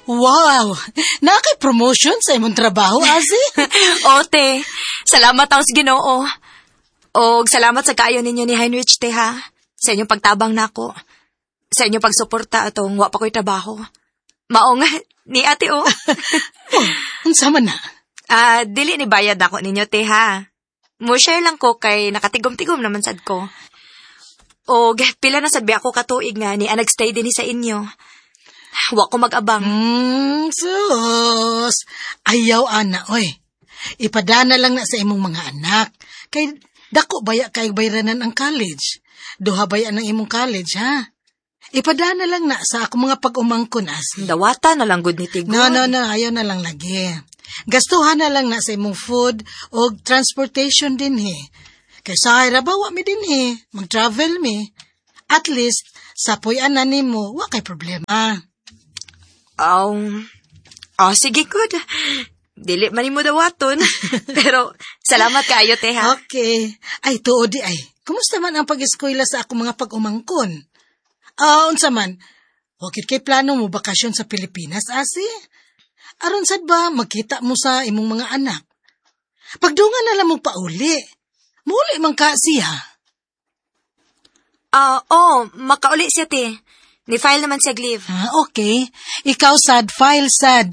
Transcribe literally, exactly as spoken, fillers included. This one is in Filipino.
Wow! Nakay-promotion sa imong trabaho, Azi? Ote, salamat ang sa Ginoo. O salamat sa kaayo ninyo ni Heinrich, te, ha? Sa inyong pagtabang nako. Sa inyong pagsuporta atong wa pa ko'y trabaho. Maong, ni ate, oh. Oh, unsa man na? Ah, dili ni bayad ako ninyo, te, ha? Mo share lang ko kay nakatigom-tigom naman sad ko. O, pila na sad ako katuig nga ni ang nagstay din sa inyo. Wa ko mag-abang. Hmm, sus. Ayaw, ana, oy. Ipadana lang na sa imong mga anak. Kay dako baya kay bayranan ang college. Duha baya ng imong college, ha? Ipadana lang na sa ako mga pag-umangkon, Asi. Dawata na lang gud ni Tigon. No, no, no. Ayaw na lang lagi. Gastuhan na lang na sa imong food o transportation din, he. Kay sa bawa mi din, he. Mag-travel mi. At least, sa puy-anan nimo, wa kay problema. Oh, oh, sige, good. Dili man mo dawaton. Pero, salamat kaayo, te, ha? Okay. Ay, tuo di ay. Kumusta man ang pag-eskwela sa ako mga pag-umangkon? Ah, unsa man? Wakit kay plano mo bakasyon sa Pilipinas, Asi? Aron sad ba magkita mo sa imong mga anak? Pagdungan na lang mo pauli. Muli man ka siya. Ah, uh, oh, makauli siya, te. Ni-file naman siya leave. Ah, okay. Ikaw sad, file sad.